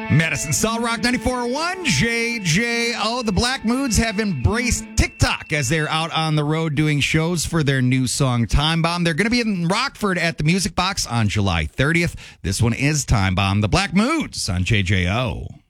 Madison Solid Rock 94.1 JJO. The Black Moods have embraced TikTok as they're out on the road doing shows for their new song Time Bomb. They're going to be in Rockford at the Music Box on July 30th. This one is Time Bomb. The Black Moods on JJO.